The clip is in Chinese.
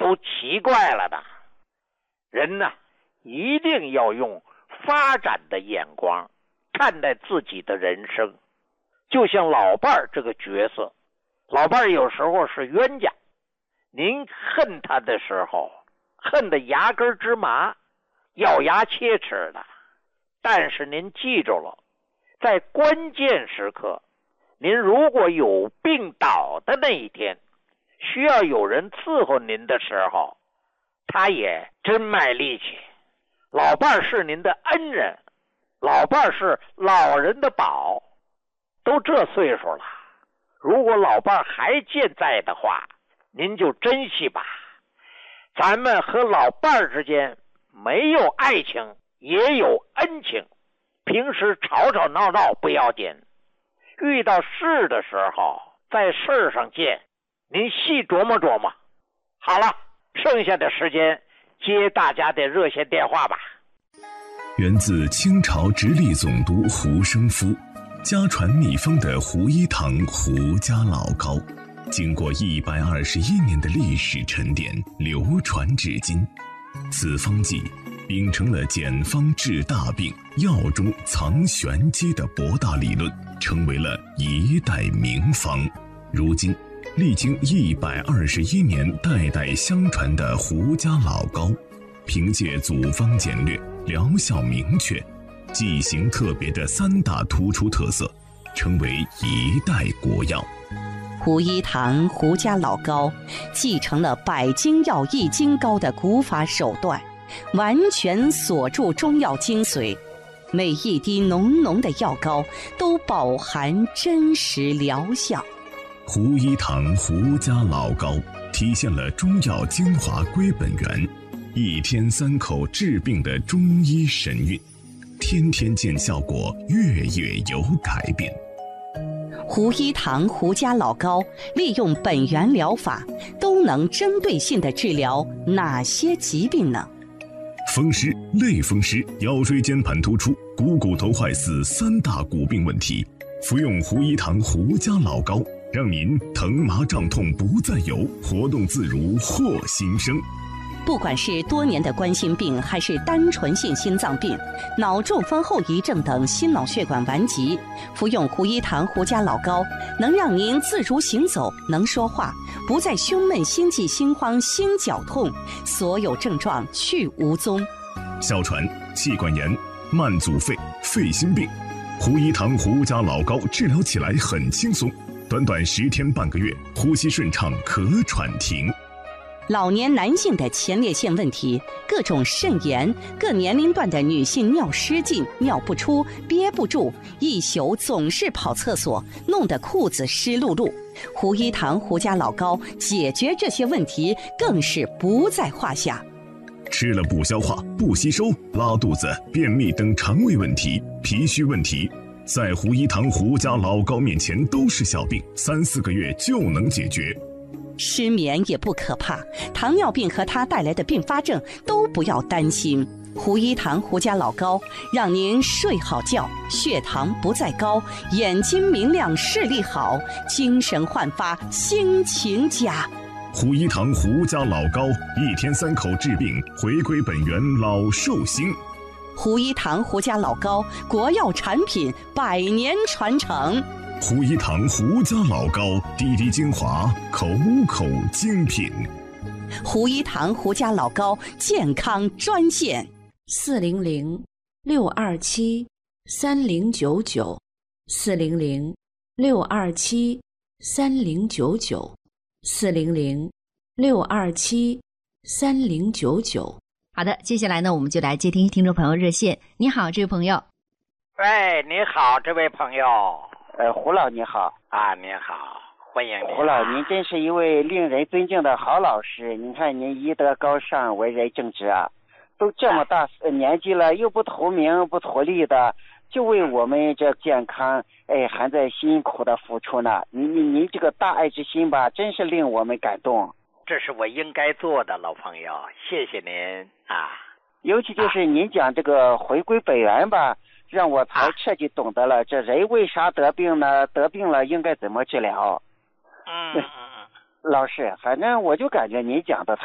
都奇怪了的。人呢，一定要用发展的眼光看待自己的人生。就像老伴儿这个角色，老伴儿有时候是冤家，您恨他的时候，恨得牙根直麻，咬牙切齿的。但是您记住了，在关键时刻，您如果有病倒的那一天，需要有人伺候您的时候，他也真卖力气。老伴儿是您的恩人，老伴儿是老人的宝。都这岁数了，如果老伴儿还健在的话，您就珍惜吧。咱们和老伴儿之间没有爱情，也有恩情。平时吵吵闹闹不要紧，遇到事的时候在事上见，您细琢磨琢磨。好了，剩下的时间接大家的热线电话吧。 源自清朝直隶总督胡生夫家传秘方的胡一堂胡家老膏，经过121年的历史沉淀，流传至今。此方剂秉承了简方治大病、药中藏玄机的博大理论，成为了一代名方。如今历经121年代代相传的胡家老膏，凭借组方简略、疗效明确、剂型特别的3大突出特色，成为一代国药。 胡一堂胡家老膏继承了百金药易筋膏的古法手段，完全锁住中药精髓，每一滴浓浓的药膏都饱含真实疗效。 胡一堂胡家老膏体现了中药精华归本源，一天3口治病的中医神韵，天天见效果，月月有改变。 胡一堂胡家老膏利用本源疗法，都能针对性地治疗哪些疾病呢？ 风湿、类风湿、腰椎间盘突出、股头坏死3大骨病问题，服用胡一堂胡家老膏，让您疼麻胀痛不再有，活动自如获新生。 不管是多年的冠心病，还是单纯性心脏病、脑中风后遗症等心脑血管顽疾，服用胡一堂胡家老膏，能让您自如行走，能说话，不再胸闷、心悸、心慌、心绞痛，所有症状去无踪。 哮喘、气管炎、慢阻肺、肺心病，胡一堂胡家老膏治疗起来很轻松，短短10天半个月，呼吸顺畅，咳喘停。 老年男性的前列腺问题，各种肾炎，各年龄段的女性尿失禁、尿不出、憋不住，一宿总是跑厕所，弄得裤子湿漉漉。胡一堂胡家老膏解决这些问题更是不在话下。 吃了不消化、不吸收、拉肚子、便秘等肠胃问题、脾虚问题，在胡一堂胡家老膏面前都是小病，3、4个月就能解决。 失眠也不可怕，糖尿病和它带来的并发症都不要担心。胡一堂胡家老膏让您睡好觉，血糖不再高，眼睛明亮，视力好，精神焕发，心情佳。 胡一堂胡家老膏，一天3口治病，回归本源，老寿星。 胡一堂胡家老膏，国药产品，100年传承。 胡一堂胡家老膏，滴滴精华，口口精品。 胡一堂胡家老膏健康专线 400-627-3099，400-627-3099。好的，接下来呢，我们就来接听听众朋友热线。你好，这位朋友。 喂，你好，这位朋友。 胡老你好啊，您好，欢迎您。 胡老，您真是一位令人尊敬的好老师。您看您医德高尚，为人正直啊，都这么大年纪了，又不图名不图利的，就为我们这健康，还在辛苦的付出呢。您这个大爱之心吧，真是令我们感动。 这是我应该做的，老朋友，谢谢您啊。 尤其就是您讲这个回归本源吧，让我才彻底懂得了这人为啥得病呢？得病了应该怎么治疗？老师，反正我就感觉您讲的